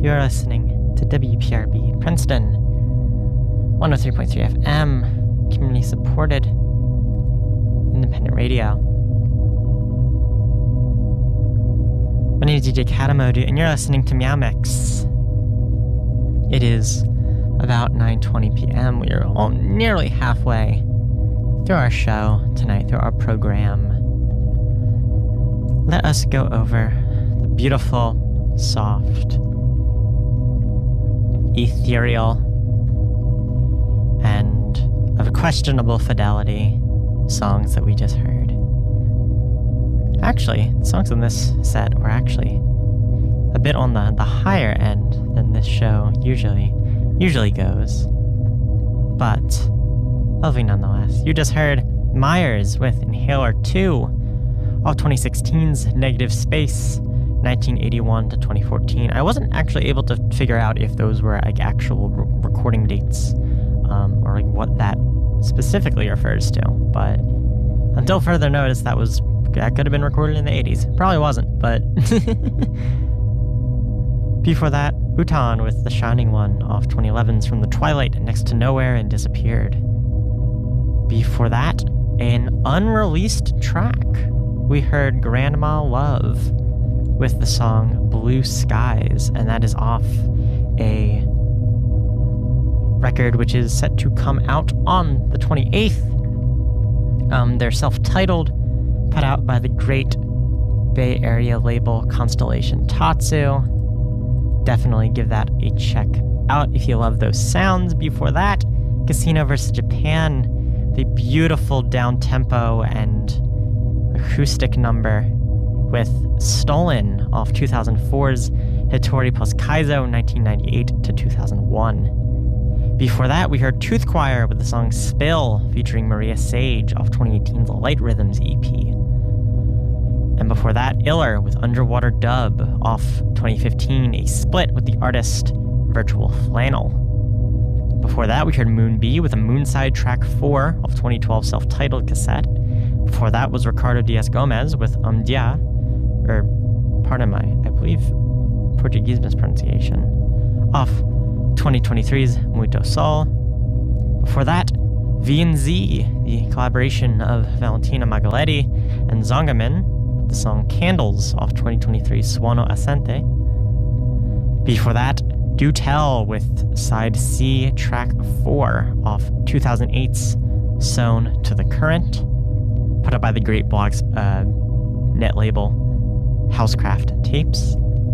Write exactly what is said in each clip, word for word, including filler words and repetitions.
You're listening to W P R B Princeton, one oh three point three F M, community supported, independent radio. My name is D J Katamode, and you're listening to Meow Mix. It is about nine twenty p.m. We are all nearly halfway through our show tonight, through our program. Let us go over the beautiful, soft, ethereal, and of questionable fidelity songs that we just heard. Actually, songs in this set were actually a bit on the, the higher end than this show usually usually goes. But, lovely nonetheless. You just heard Myers with Inhaler two off twenty sixteen's Negative Space, nineteen eighty-one to twenty fourteen. I wasn't actually able to figure out if those were like actual re- recording dates, um, or like what that specifically refers to, but until further notice, that was that could have been recorded in the eighties. Probably wasn't, but before that, Utan with The Shining One off twenty eleven's From the Twilight and Next to Nowhere and Disappeared. Before that, an unreleased track. We heard Grandma Love with the song Blue Skies, and that is off a record which is set to come out on the twenty-eighth. Um, they're self-titled, put out by the great Bay Area label Constellation Tatsu. Definitely give that a check out if you love those sounds. Before that, Casino versus Japan, the beautiful down-tempo and acoustic number with Stolen off two thousand four's Hitori plus Kaizo, nineteen ninety-eight to two thousand one. Before that, we heard Tooth Choir with the song Spill, featuring Maria Sage off twenty eighteen's Light Rhythms E P. And before that, Iller with Underwater Dub off twenty fifteen, a split with the artist Virtual Flannel. Before that, we heard Moon B with a Moonside Track four off twenty twelve self-titled cassette. Before that was Ricardo Diaz Gomez with Um Dia, or pardon my, I believe, Portuguese mispronunciation, off twenty twenty-three's Muito Sol. Before that, V and Z, the collaboration of Valentina Magaletti and Zongamin, with the song Candles off twenty twenty-three's Suono Ascente. Before that, Do Tell with Side C Track four off two thousand eight's Sewn to the Current, put up by the great blogs uh, net label Housecraft Tapes.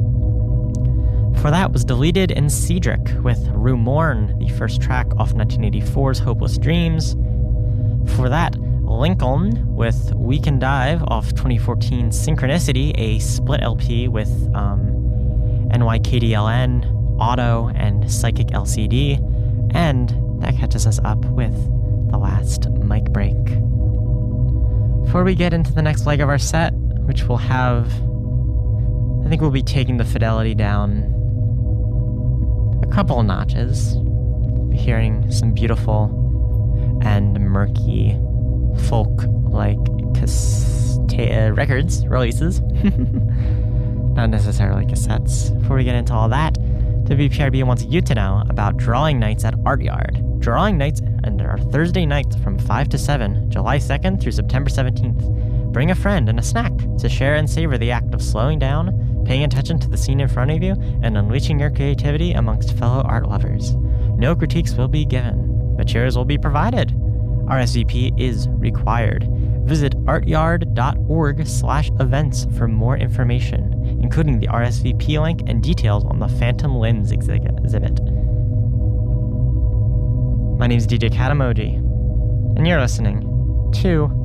Before that was Deleted and Cedric with Rue Morn, the first track off nineteen eighty-four's Hopeless Dreams. Before that, Lincoln with We Can Dive off twenty fourteen Synchronicity, a split L P with um, N Y K D L N, Auto, and Psychic L C D. And that catches us up with the last mic break. Before we get into the next leg of our set, which will have, I think we'll be taking the fidelity down a couple of notches, hearing some beautiful and murky folk-like casta- uh, records, releases. Not necessarily cassettes. Before we get into all that, W P R B wants you to know about Drawing Nights at Art Yard. Drawing Nights are Thursday nights from five to seven, July second through September seventeenth. Bring a friend and a snack to share and savor the act of slowing down, paying attention to the scene in front of you, and unleashing your creativity amongst fellow art lovers. No critiques will be given. Materials will be provided. R S V P is required. Visit artyard.org slash events for more information, including the R S V P link and details on the Phantom Limbs exhibit. My name is D J Katamoji, and you're listening to